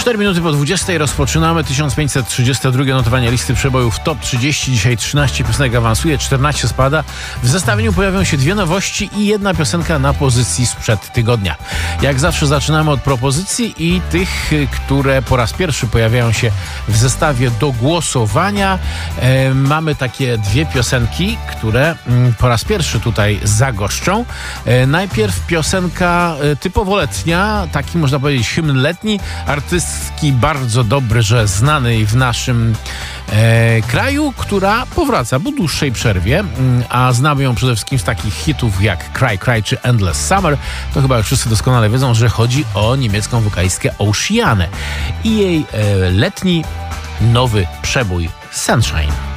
4 minuty po 20 rozpoczynamy 1532 notowanie listy przebojów Top 30. Dzisiaj 13 piosenek awansuje, 14 spada. W zestawieniu pojawią się 2 nowości i 1 piosenka na pozycji sprzed tygodnia. Jak zawsze zaczynamy od propozycji i tych, które po raz pierwszy pojawiają się w zestawie do głosowania. Mamy takie 2 piosenki, które po raz pierwszy tutaj zagoszczą. Najpierw piosenka typowo letnia, taki można powiedzieć hymn letni, artystki bardzo dobrze znanej w naszym kraju, która powraca po dłuższej przerwie, a znamy ją przede wszystkim z takich hitów jak Cry Cry czy Endless Summer. To chyba już wszyscy doskonale wiedzą, że chodzi o niemiecką wokalistkę Oceanę i jej letni nowy przebój Sunshine.